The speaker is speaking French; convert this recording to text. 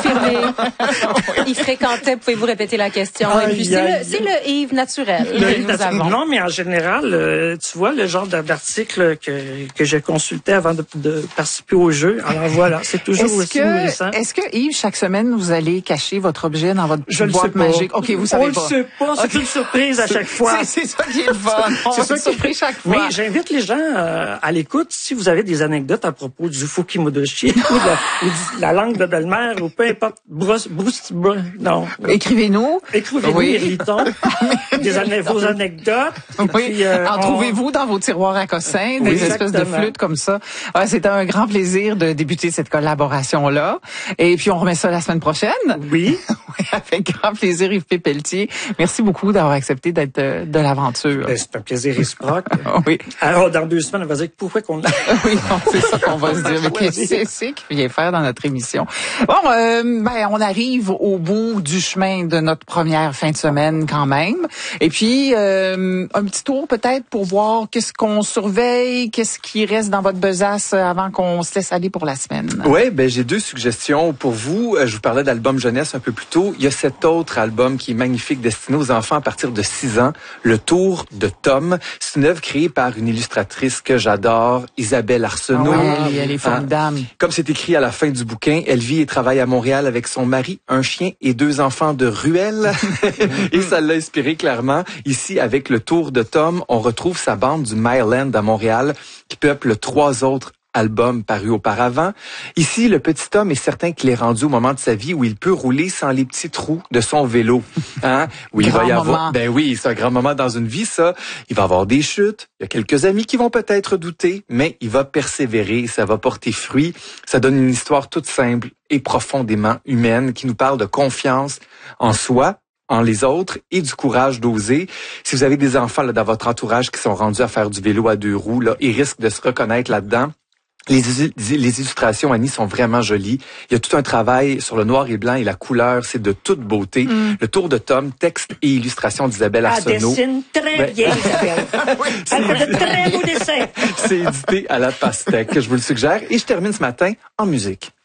confirmer. Il fréquentait, pouvez-vous répéter la question? Et puis, c'est le Yves naturel que nous avons. Non, mais en général, tu vois, le genre d'article que j'ai consulté avant de participer au jeu. Alors voilà, c'est toujours aussi nourrissant. Est-ce que, Yves, chaque semaine, vous allez cacher votre objet dans votre boîte magique? OK, vous savez pas. On le sait pas, c'est une surprise à chaque fois. C'est ça qui est le fun. C'est ça qui est surpris chaque fois. Mais j'invite les gens à l'écoute, si vous avez des anecdotes à propos du Fukimodoshi ou de la langue de belle-mère ou peu importe, non. Écrivez-nous. Écrivez-nous, irritons vos anecdotes. Oui. Puis, en trouvez-vous dans vos tiroirs à cossins, des espèces de flûtes comme ça. Ouais, c'était un grand plaisir de débuter cette collaboration-là. Et puis, on remet ça la semaine prochaine. Oui. Oui, avec grand plaisir, Yves Pelletier. Merci beaucoup d'avoir accepté d'être de l'aventure. C'est un plaisir réciproque. Oui. Alors, dans 2 semaines, on va dire pourquoi qu'on oui, c'est ça qu'on va se dire. Mais qu'est-ce que c'est qu'il vient faire dans notre émission? Bon, on arrive au bout du chemin de notre première fin de semaine quand même. Et puis, un petit tour peut-être pour voir qu'est-ce qu'on surveille, qu'est-ce qui reste dans votre besace avant qu'on se laisse aller pour la semaine. Oui, j'ai 2 suggestions pour vous. Je vous parlais d'album jeunesse un peu plus tôt. Il y a cet autre album qui est magnifique, destiné aux enfants à partir de 6 ans, Le Tour de Tom. C'est une œuvre créée par une illustratrice que j'adore, Isabelle Arsenault. Oui, elle est formidable. Comme c'est écrit à la fin du bouquin, elle vit et travaille à Montréal avec son mari, un chien et 2 enfants de ruelle. Et ça l'a inspiré clairement. Ici, avec Le Tour de Tom, on retrouve sa bande du Myland à Montréal qui peuple 3 autres albums parus auparavant. Ici, le petit Tom est certain qu'il est rendu au moment de sa vie où il peut rouler sans les petits trous de son vélo. Où il va y avoir, oui, c'est un grand moment dans une vie, ça. Il va avoir des chutes. Il y a quelques amis qui vont peut-être douter, mais il va persévérer. Ça va porter fruit. Ça donne une histoire toute simple et profondément humaine qui nous parle de confiance en soi, en les autres et du courage d'oser. Si vous avez des enfants là, dans votre entourage qui sont rendus à faire du vélo à 2 roues, là, ils risquent de se reconnaître là-dedans. Les illustrations, Annie, sont vraiment jolies. Il y a tout un travail sur le noir et blanc et la couleur, c'est de toute beauté. Le Tour de Tom, texte et illustration d'Isabelle Arsenault. Elle dessine très bien, Isabelle. Elle fait de très beaux dessins. C'est édité à la pastèque, je vous le suggère. Et je termine ce matin en musique.